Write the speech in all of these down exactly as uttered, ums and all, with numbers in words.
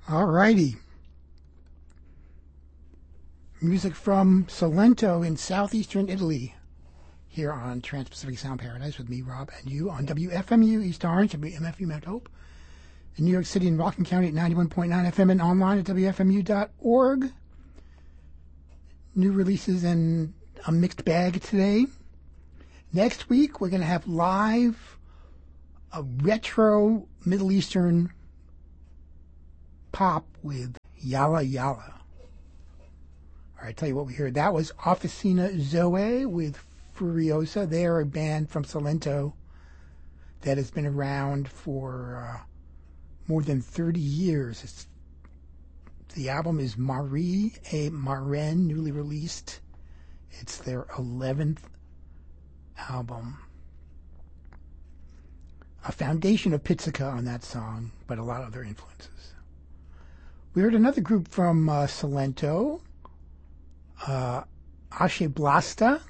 Alrighty. Music from Salento in southeastern Italy. Here on Trans-Pacific Sound Paradise with me, Rob, and you on W F M U East Orange, W M F U Mount Hope. In New York City and Rockland County at ninety-one point nine F M and online at W F M U dot org. New releases and a mixed bag today. Next week, we're going to have live a retro Middle Eastern pop with Yalla Yalla. All right, tell you what we heard. That was Officina Zoe with Furiosa. They are a band from Salento that has been around for uh, more than thirty years. It's, the album is Marie et Marraine, newly released. It's their eleventh album. A foundation of Pizzica on that song, but a lot of other influences. We heard another group from uh, Salento, uh, Ashe Blasta,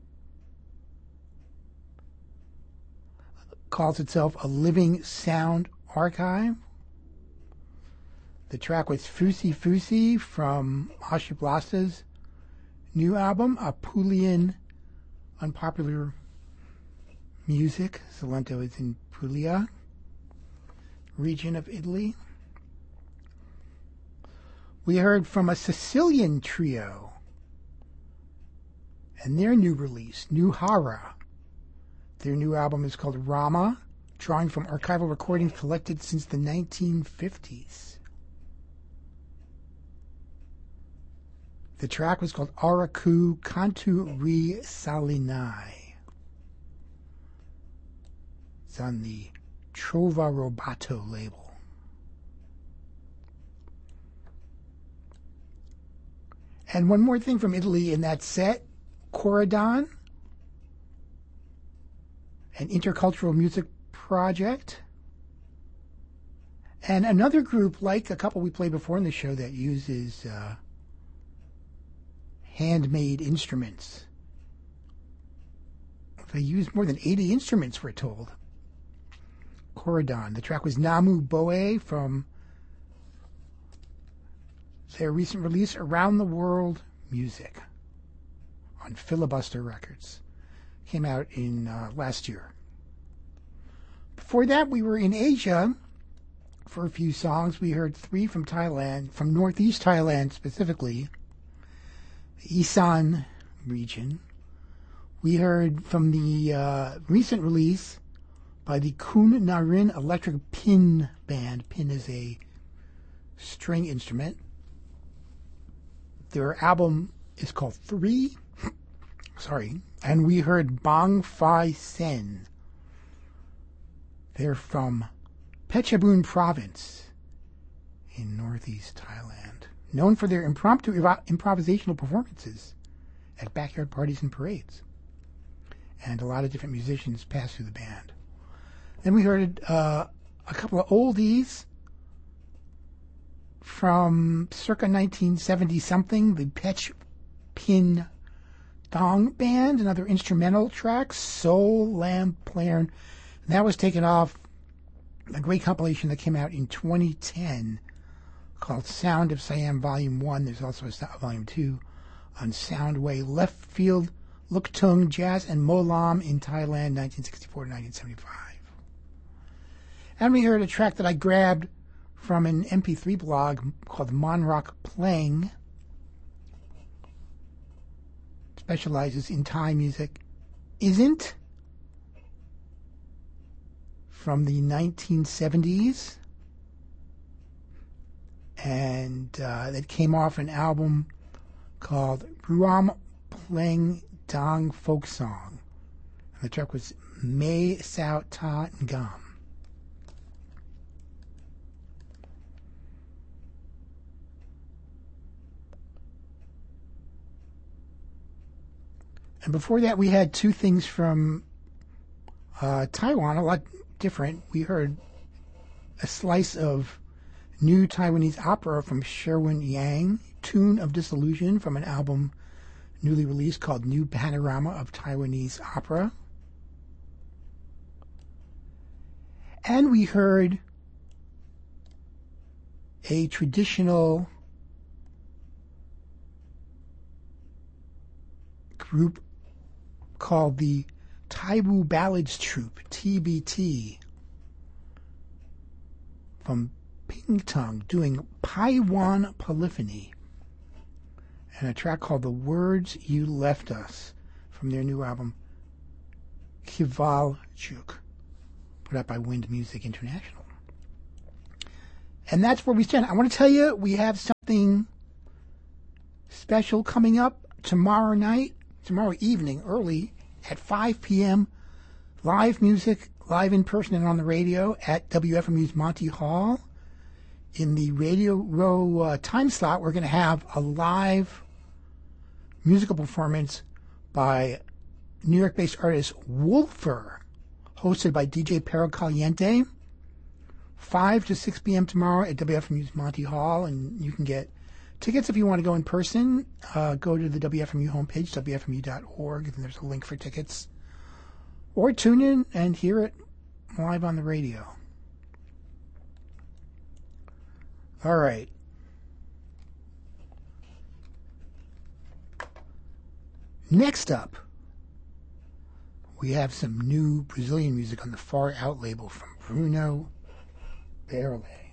calls itself a living sound archive. The track was Fusi Fusi from Ashe Blasta's new album, Apulian Unpopular Music. Salento is in Puglia region of Italy. We heard from a Sicilian trio and their new release, Nuhara. Their new album is called Rama, drawing from archival recordings collected since the nineteen fifties. The track was called Araku Cantu Ri Salinai. It's on the Trova Robato label. And one more thing from Italy in that set, Coridon, an intercultural music project. And another group, like a couple we played before in the show, that uses uh, handmade instruments. They use more than eighty instruments, we're told. Coridon. The track was Namu Boe from their recent release, Around the World Music, on Filibuster Records. Came out in uh, last year. Before that, we were in Asia for a few songs. We heard three from Thailand, from northeast Thailand specifically, the Isan region. We heard from the uh, recent release by the Kun Narin Electric Pin Band. Pin is a string instrument. Their album is called Three. Sorry. And we heard Bang Phai Sen. They're from Phetchabun Province in northeast Thailand, known for their impromptu improvisational performances at backyard parties and parades. And a lot of different musicians pass through the band. Then we heard uh, a couple of oldies from circa nineteen seventy something, the Pech Pin Thong Band, another instrumental track, Soul Lamp Player. And that was taken off a great compilation that came out in twenty ten called Sound of Siam Volume one. There's also a Volume two on Soundway Left Field, Luk Tung, Jazz and Molam in Thailand, nineteen sixty-four to nineteen seventy-five. And we heard a track that I grabbed from an M P three blog called Monrock Playing. Specializes in Thai music. Isn't from the nineteen seventies. And uh, that came off an album called Ruam Pleng Dang Folk Song. And the track was May Sao Ta Ngam. And before that, we had two things from uh, Taiwan, a lot different. We heard a slice of new Taiwanese opera from Sherwin Yang, Tune of Disillusion, from an album newly released called New Panorama of Taiwanese Opera. And we heard a traditional group called the Taiwu Ballads Troupe, T B T, from Pingtung, doing Paiwan Polyphony, and a track called The Words You Left Us, from their new album, Kivaljuk, put out by Wind Music International. And that's where we stand. I want to tell you, we have something special coming up tomorrow night, tomorrow evening, early, at five p.m., live music, live in person and on the radio at W F M U's Monty Hall. In the Radio Row uh, time slot, we're going to have a live musical performance by New York-based artist Wolfer, hosted by D J Perro Caliente, five to six p.m. tomorrow at W F M U's Monty Hall, and you can get tickets if you want to go in person. Uh, go to the W F M U homepage, W F M U dot org, and there's a link for tickets. Or tune in and hear it live on the radio. All right. Next up, we have some new Brazilian music on the Far Out label from Bruno Berle.